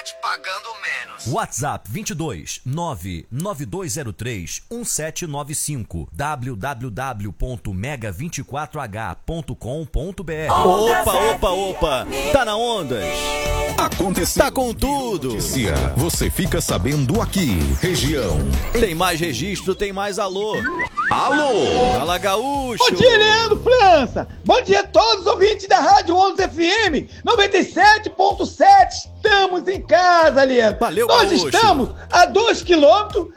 internet pagando menos. WhatsApp 22 99203 1795 www.mega24h.com.br. Opa! Tá na Ondas. Aconteceu. Tá com tudo. Notícia. Você fica sabendo aqui. Região. Tem mais registro, tem mais alô. Alô. Fala, Gaúcho. Bom dia, Leandro França. Bom dia a todos os ouvintes da Rádio Ondas FM 97.7. Estamos em casa, Leandro. Valeu, Nós Gaúcho. estamos a 2 quilômetros,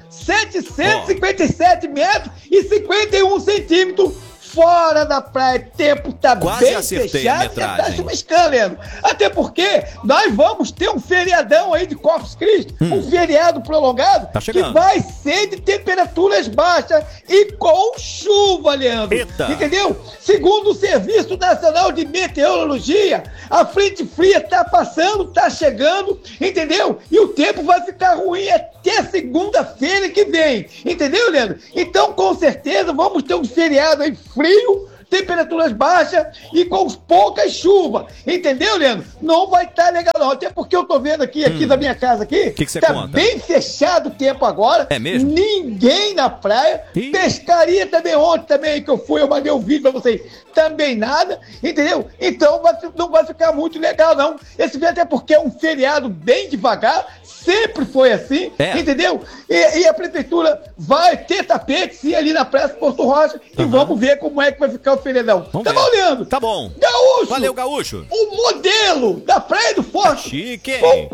757 metros e 51 centímetros fora da praia. O tempo tá Quase bem acertei a fechado, metragem. tá chuviscando, Leandro. Até porque nós vamos ter um feriadão aí de Corpus Christi, um feriado prolongado, Tá chegando. que vai ser de temperaturas baixas e com chuva, Leandro. Eita. Entendeu? Segundo o Serviço Nacional de Meteorologia, a frente fria tá passando, tá chegando, entendeu? E o tempo vai ficar ruim até segunda-feira que vem, entendeu, Leandro? Então, com certeza, vamos ter um feriado aí frio, temperaturas baixas e com poucas chuvas, entendeu, Leandro? Não vai estar legal não, até porque eu tô vendo aqui da minha casa aqui, Que você tá conta? bem fechado o tempo agora. É mesmo? Ninguém na praia, Ih. pescaria também ontem também que eu fui, eu mandei um vídeo pra vocês, também nada, entendeu? Então não vai ficar muito legal não, esse vídeo até porque é um feriado bem devagar, sempre foi assim, entendeu? E a prefeitura vai ter tapete sim ali na Praça Porto Rocha e vamos ver como é que vai ficar o feriadão. Vamos Tá ver. bom, Leandro? Tá bom. Gaúcho! Valeu, Gaúcho. O modelo da Praia do Forte. Chique, Com hein?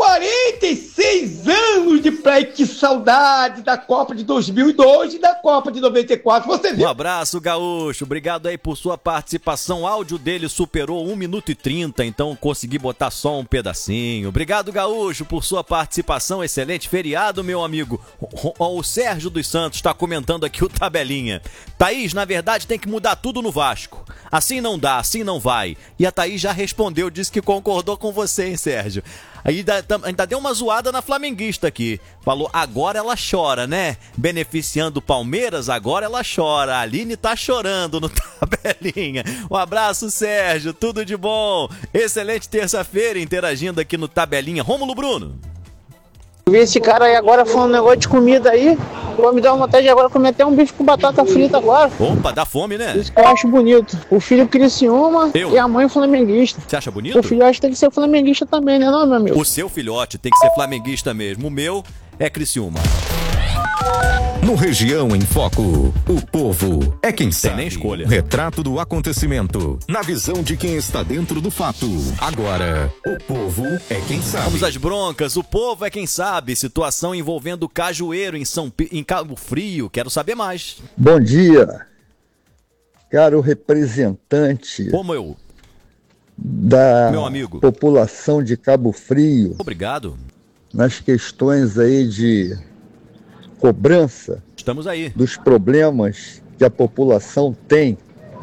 46 anos de praia. Que saudade da Copa de 2002 e da Copa de 94. Você Um viu? abraço, Gaúcho. Obrigado aí por sua participação. O áudio dele superou 1 minuto e 30, então consegui botar só um pedacinho. Obrigado, Gaúcho, por sua participação. Excelente feriado, meu amigo. O Sérgio dos Santos está comentando aqui o tabelinha. Thaís, na verdade, tem que mudar tudo no Vasco. Assim não dá, assim não vai. E a Thaís já respondeu, disse que concordou com você, hein, Sérgio? Aí ainda deu uma zoada na flamenguista aqui. Falou, agora ela chora, né? Beneficiando o Palmeiras, agora ela chora. A Aline tá chorando no tabelinha. Um abraço, Sérgio. Tudo de bom. Excelente terça-feira interagindo aqui no tabelinha. Rômulo Bruno. Eu vi esse cara aí agora falando um negócio de comida aí. Vou me dar uma vontade de agora comer até um bife com batata frita agora. Opa, dá fome, né? Isso que eu acho bonito. O filho Criciúma e a mãe flamenguista. Você acha bonito? O filhote tem que ser flamenguista também, né, não, meu amigo? O seu filhote tem que ser flamenguista mesmo. O meu é Criciúma. No Região em Foco, o povo é quem sabe. Tem nem escolha. Retrato do acontecimento, na visão de quem está dentro do fato. Agora, o povo é quem sabe. Vamos às broncas, o povo é quem sabe. Situação envolvendo Cajueiro em Cabo Frio. Quero saber mais. Bom dia, caro representante da Meu amigo. população de Cabo Frio. Obrigado. Nas questões aí de cobrança. Estamos aí. Dos problemas que a população tem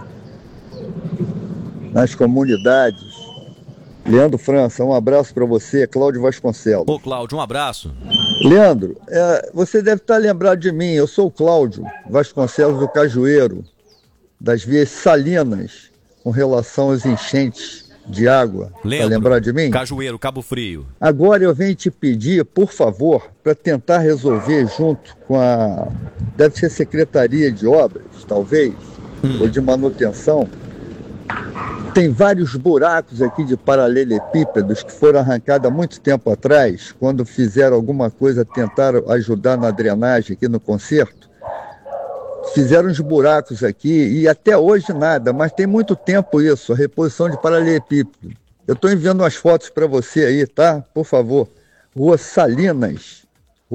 nas comunidades. Leandro França, um abraço para você. Cláudio Vasconcelos. Ô, Cláudio, um abraço. Leandro, você deve estar lembrado de mim. Eu sou o Cláudio Vasconcelos do Cajueiro, das vias salinas, com relação às enchentes de água. Tá lembrar de mim? Cajueiro, Cabo Frio. Agora eu venho te pedir, por favor, para tentar resolver junto com a... Deve ser Secretaria de Obras, talvez, ou de Manutenção. Tem vários buracos aqui de paralelepípedos que foram arrancados há muito tempo atrás, quando fizeram alguma coisa, tentaram ajudar na drenagem aqui no concerto. Fizeram uns buracos aqui e até hoje nada, mas tem muito tempo isso, a reposição de paralelepípedo. Eu estou enviando umas fotos para você aí, tá? Por favor. Rua Salinas.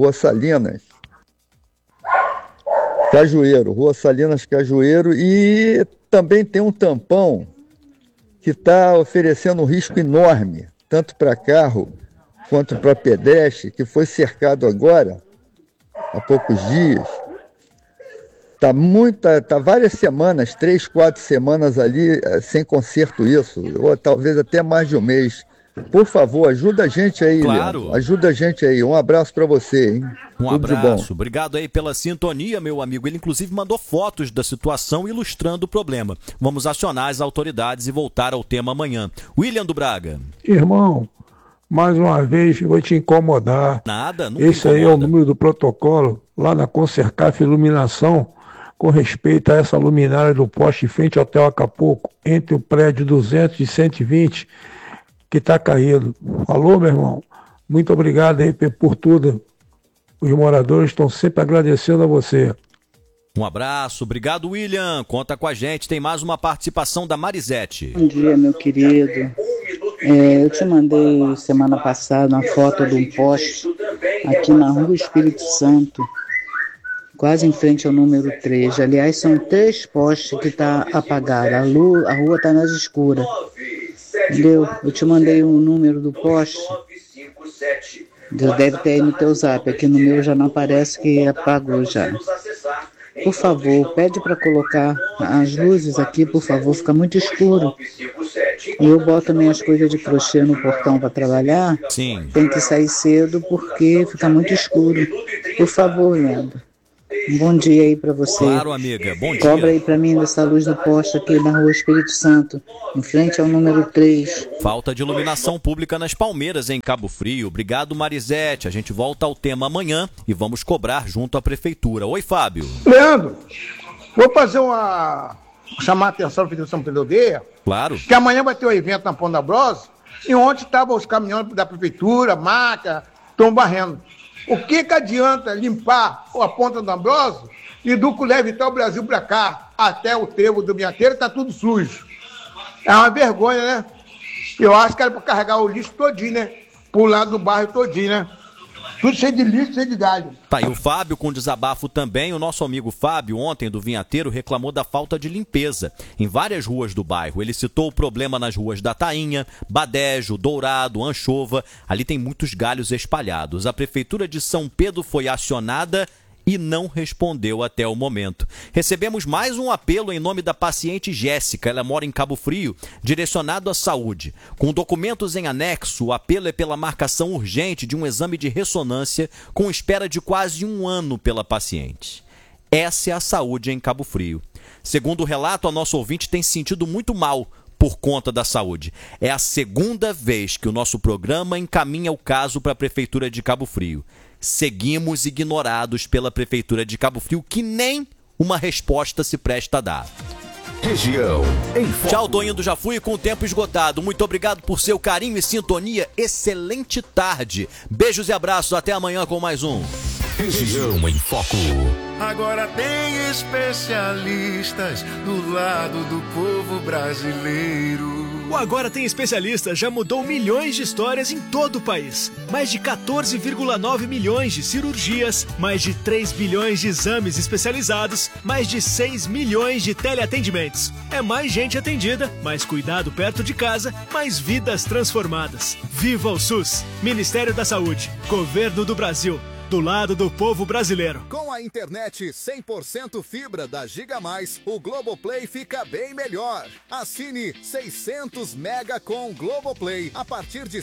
Cajueiro, Rua Salinas Cajueiro. E também tem um tampão que está oferecendo um risco enorme, tanto para carro quanto para pedestre, que foi cercado agora, há poucos dias. Tá várias semanas, 3, 4 semanas ali, sem conserto isso, ou talvez até mais de um mês. Por favor, ajuda a gente aí, Claro. Leandro. Ajuda a gente aí. Um abraço pra você, hein? Um Tudo de bom. abraço, obrigado aí pela sintonia, meu amigo. Ele inclusive mandou fotos da situação ilustrando o problema. Vamos acionar as autoridades e voltar ao tema amanhã. William do Braga. Irmão, mais uma vez vou te incomodar. Nada, nunca Esse aí é o incomoda. número do protocolo lá na Concercaf Iluminação, com respeito a essa luminária do poste em frente ao Hotel Acapulco, entre o prédio 200 e 120, que está caído. Alô, meu irmão? Muito obrigado aí por tudo. Os moradores estão sempre agradecendo a você. Um abraço, obrigado, William. Conta com a gente, tem mais uma participação da Marisete. Bom dia, meu querido. Eu te mandei semana passada uma foto de um poste aqui na Rua Espírito Santo, quase em frente ao número 3. Aliás, são 3 postes que está apagado. A rua está nas escuras. Entendeu? Eu te mandei o número do poste. Deve ter aí no teu zap. Aqui no meu já não aparece, que apagou já. Por favor, pede para colocar as luzes aqui, por favor, fica muito escuro. E eu boto minhas coisas de crochê no portão para trabalhar. Sim. Tem que sair cedo porque fica muito escuro. Por favor, Leandro. Um bom dia aí pra você. Claro, amiga. Bom dia. Cobra aí pra mim dessa luz do poste aqui na Rua Espírito Santo, em frente ao número 3. Falta de iluminação pública nas Palmeiras, em Cabo Frio. Obrigado, Marisete. A gente volta ao tema amanhã e vamos cobrar junto à prefeitura. Oi, Fábio. Leandro, vou fazer chamar a atenção da Federação Pedodeia. Claro. Que amanhã vai ter um evento na Ponta Brosa, e ontem estavam os caminhões da prefeitura, máquina, estão barrendo. O que adianta limpar a Ponta do Ambrósio e do Colé Vital Brasil para cá, até o trevo do Vinhateiro, está tudo sujo. É uma vergonha, né? Eu acho que era para carregar o lixo todinho, né? Pro lado do bairro todinho, né? Tudo cheio de lixo, cheio de galho. Tá aí o Fábio com desabafo também. O nosso amigo Fábio, ontem do Vinhateiro, reclamou da falta de limpeza em várias ruas do bairro. Ele citou o problema nas ruas da Tainha, Badejo, Dourado, Anchova. Ali tem muitos galhos espalhados. A Prefeitura de São Pedro foi acionada e não respondeu até o momento. Recebemos mais um apelo em nome da paciente Jéssica, ela mora em Cabo Frio, direcionado à saúde. Com documentos em anexo, o apelo é pela marcação urgente de um exame de ressonância com espera de quase 1 ano pela paciente. Essa é a saúde em Cabo Frio. Segundo o relato, a nossa ouvinte tem se sentido muito mal por conta da saúde. É a 2ª vez que o nosso programa encaminha o caso para a Prefeitura de Cabo Frio. Seguimos ignorados pela Prefeitura de Cabo Frio, que nem uma resposta se presta a dar. Região em Foco. Tchau, Doindo, já fui com o tempo esgotado. Muito obrigado por seu carinho e sintonia. Excelente tarde. Beijos e abraços. Até amanhã com mais um. Região em Foco. Agora tem especialistas do lado do povo brasileiro. O Agora Tem Especialistas já mudou milhões de histórias em todo o país. Mais de 14,9 milhões de cirurgias, mais de 3 bilhões de exames especializados, mais de 6 milhões de teleatendimentos. É mais gente atendida, mais cuidado perto de casa, mais vidas transformadas. Viva o SUS! Ministério da Saúde, Governo do Brasil. Do lado do povo brasileiro. Com a internet 100% fibra da Giga Mais, o Globoplay fica bem melhor. Assine 600 mega com Globoplay a partir de R$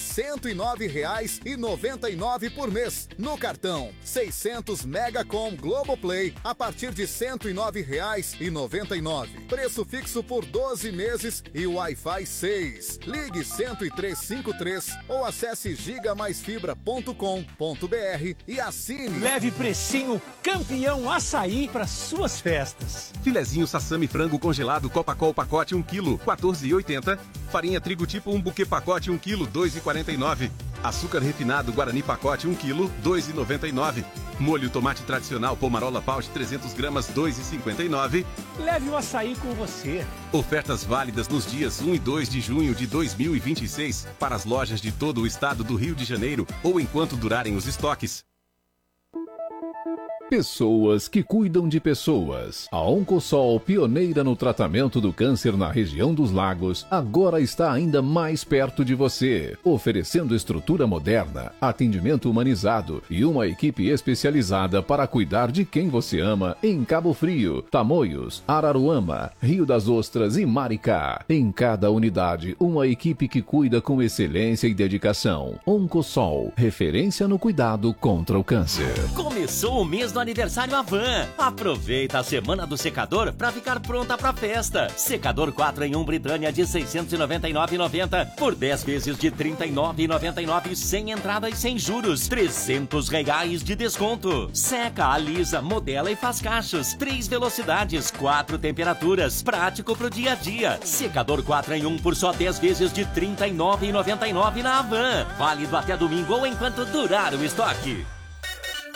109,99 por mês. No cartão, 600 mega com Globoplay a partir de R$ 109,99. Preço fixo por 12 meses e Wi-Fi 6. Ligue 10353 ou acesse gigamaisfibra.com.br e assine. Leve precinho campeão açaí para suas festas. Filezinho sassami frango congelado Copacol pacote 1 kg, 14,80. Farinha trigo tipo 1 buquê pacote 1 kg, 2,49. Açúcar refinado Guarani pacote 1 kg, 2,99. Molho tomate tradicional Pomarola Paus 300 gramas, 2,59. Leve o açaí com você. Ofertas válidas nos dias 1 e 2 de junho de 2026 para as lojas de todo o estado do Rio de Janeiro ou enquanto durarem os estoques. Pessoas que cuidam de pessoas. A Oncosol, pioneira no tratamento do câncer na região dos lagos, agora está ainda mais perto de você, oferecendo estrutura moderna, atendimento humanizado e uma equipe especializada para cuidar de quem você ama em Cabo Frio, Tamoios, Araruama, Rio das Ostras e Maricá. Em cada unidade, uma equipe que cuida com excelência e dedicação. Oncosol, referência no cuidado contra o câncer. Começou o mês do aniversário Havan. Aproveita a semana do secador para ficar pronta pra festa. Secador 4 em 1 Britânia de R$ 699,90 por 10 vezes de R$ 39,99 sem entrada e sem juros. R$ 300 de desconto. Seca, alisa, modela e faz cachos. 3 velocidades, 4 temperaturas. Prático pro dia a dia. Secador 4 em 1 por só 10 vezes de R$ 39,99 na Havan. Válido até domingo ou enquanto durar o estoque.